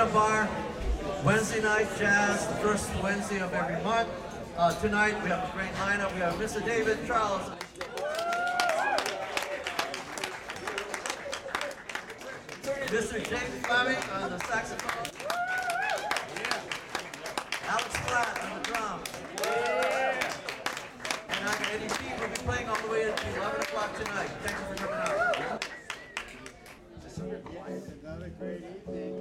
Arena Bar, Wednesday night jazz, the first Wednesday of every month. Tonight we have a great lineup. We have Mr. David Charles, Mr. Jake Fleming on the saxophone, Alex Platt on the drums, and Eddie P will be playing all the way until 11 o'clock tonight. Thank you for coming out. Another great evening.